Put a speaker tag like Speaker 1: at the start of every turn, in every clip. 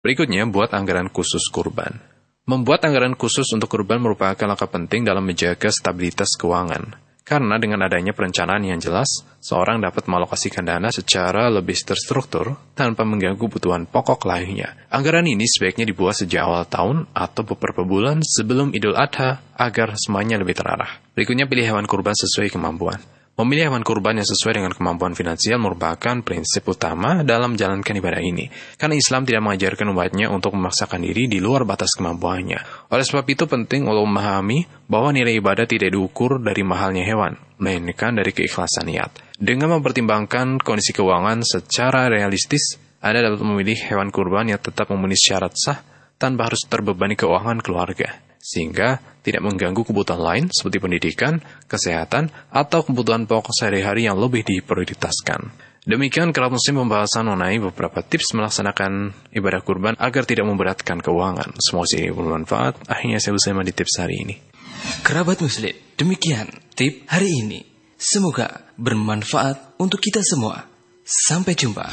Speaker 1: Berikutnya, buat anggaran khusus kurban. Membuat anggaran khusus untuk kurban merupakan langkah penting dalam menjaga stabilitas keuangan. Karena dengan adanya perencanaan yang jelas, seorang dapat mengalokasikan dana secara lebih terstruktur tanpa mengganggu kebutuhan pokok lainnya. Anggaran ini sebaiknya dibuat sejak awal tahun atau beberapa bulan sebelum Idul Adha agar semuanya lebih terarah. Berikutnya, pilih hewan kurban sesuai kemampuan. Memilih hewan kurban yang sesuai dengan kemampuan finansial merupakan prinsip utama dalam menjalankan ibadah ini. Karena Islam tidak mengajarkan umatnya untuk memaksakan diri di luar batas kemampuannya. Oleh sebab itu penting untuk memahami bahwa nilai ibadah tidak diukur dari mahalnya hewan, melainkan dari keikhlasan niat. Dengan mempertimbangkan kondisi keuangan secara realistis, Anda dapat memilih hewan kurban yang tetap memenuhi syarat sah tanpa harus terbebani keuangan keluarga, sehingga tidak mengganggu kebutuhan lain seperti pendidikan, kesehatan, atau kebutuhan pokok sehari-hari yang lebih diprioritaskan. Demikian kerabat muslim pembahasan mengenai beberapa tips melaksanakan ibadah kurban agar tidak memberatkan keuangan. Semoga ini bermanfaat. Akhirnya saya bersama di tips hari ini.
Speaker 2: Kerabat muslim, demikian tip hari ini. Semoga bermanfaat untuk kita semua. Sampai jumpa.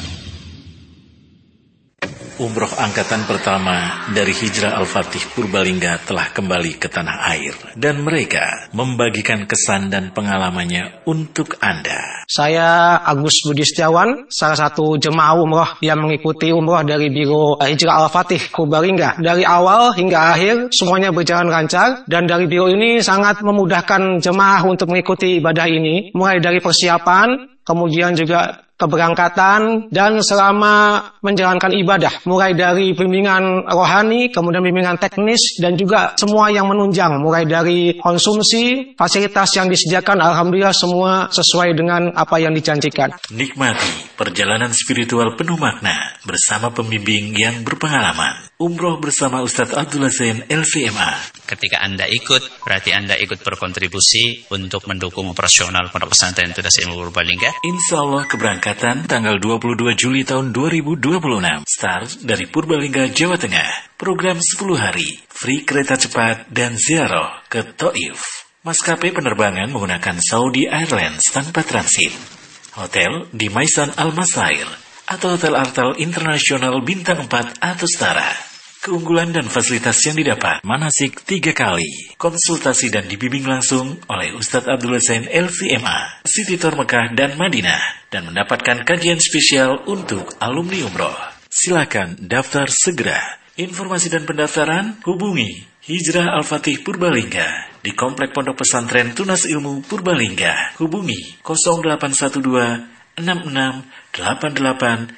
Speaker 3: Umroh angkatan pertama dari Hijrah Al-Fatih Purbalingga telah kembali ke tanah air dan mereka membagikan kesan dan pengalamannya untuk Anda.
Speaker 4: Saya Agus Budi Setiawan, salah satu jemaah umroh yang mengikuti umroh dari Biro Hijrah Al-Fatih Purbalingga. Dari awal hingga akhir semuanya berjalan lancar dan dari biro ini sangat memudahkan jemaah untuk mengikuti ibadah ini, mulai dari persiapan, kemudian juga keberangkatan, dan selama menjalankan ibadah, mulai dari bimbingan rohani, kemudian bimbingan teknis, dan juga semua yang menunjang, mulai dari konsumsi, fasilitas yang disediakan, alhamdulillah semua sesuai dengan apa yang dijanjikan.
Speaker 3: Nikmati perjalanan spiritual penuh makna bersama pembimbing yang berpengalaman. Umroh bersama Ustadz Abdullah Zain LCMA.
Speaker 5: Ketika Anda ikut, berarti Anda ikut berkontribusi untuk mendukung operasional Pondok Pesantren Tunas Ilmu Purbalingga.
Speaker 3: Insya Allah keberangkatan tanggal 22 Juli tahun 2026. Start dari Purbalingga, Jawa Tengah. Program 10 hari, free kereta cepat dan ziarah ke Taif. Maskapai penerbangan menggunakan Saudi Airlines tanpa transit. Hotel di Maisan Al-Masair atau Hotel Artal Internasional Bintang 4 atau setara. Keunggulan dan fasilitas yang didapat, manasik 3 kali, konsultasi dan dibimbing langsung oleh Ustadz Abdullah Zain LCMA, City Tour Mekah dan Madinah, dan mendapatkan kajian spesial untuk alumni umroh. Silakan daftar segera. Informasi dan pendaftaran hubungi Hijrah Al-Fatih Purbalingga di Komplek Pondok Pesantren Tunas Ilmu Purbalingga. Hubungi 0812 66 88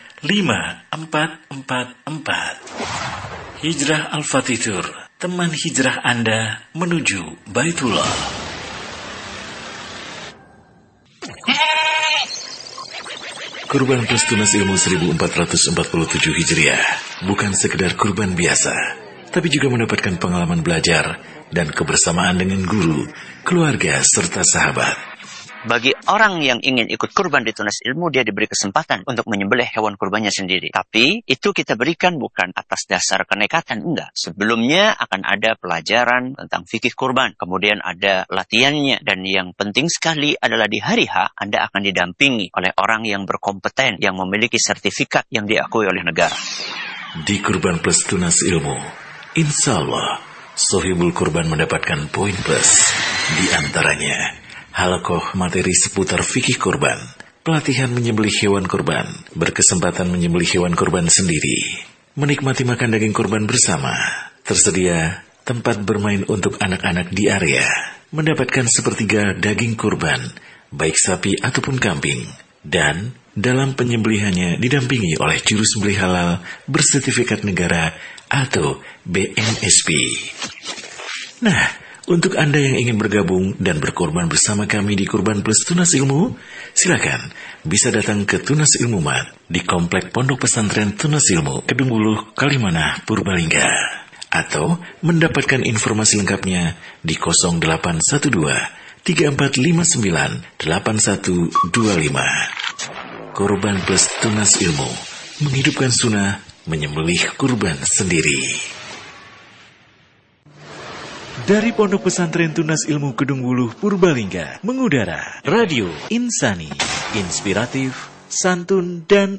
Speaker 3: 5444. Hijrah Al-Fatih Tour, teman hijrah Anda menuju Baitullah. Kurban Plus Tunas Ilmu 1447 Hijriah bukan sekedar kurban biasa, tapi juga mendapatkan pengalaman belajar dan kebersamaan dengan guru, keluarga, serta sahabat.
Speaker 6: Bagi orang yang ingin ikut kurban di Tunas Ilmu, dia diberi kesempatan untuk menyembelih hewan kurbannya sendiri. Tapi itu kita berikan bukan atas dasar kenekatan, enggak. Sebelumnya akan ada pelajaran tentang fikih kurban, kemudian ada latihannya, dan yang penting sekali adalah di hari H Anda akan didampingi oleh orang yang berkompeten, yang memiliki sertifikat yang diakui oleh negara.
Speaker 3: Di Kurban Plus Tunas Ilmu, insya Allah sohibul kurban mendapatkan poin plus. Di antaranya halakoh materi seputar fikih kurban, pelatihan menyembelih hewan kurban, berkesempatan menyembelih hewan kurban sendiri, menikmati makan daging kurban bersama, tersedia tempat bermain untuk anak-anak di area, mendapatkan sepertiga daging kurban, baik sapi ataupun kambing, dan dalam penyembelihannya didampingi oleh juru sembelih halal bersertifikat negara atau BNSP. Nah, untuk Anda yang ingin bergabung dan berkorban bersama kami di Kurban Plus Tunas Ilmu, silakan bisa datang ke Tunas Ilmu Mat di Komplek Pondok Pesantren Tunas Ilmu, Kedunguluh, Kalimanah, Purbalingga. Atau mendapatkan informasi lengkapnya di 0812 3459 8125. Kurban Plus Tunas Ilmu, menghidupkan sunnah, menyembelih kurban sendiri. Dari Pondok Pesantren Tunas Ilmu Kedung Wuluh Purbalingga mengudara Radio Insani, inspiratif, santun dan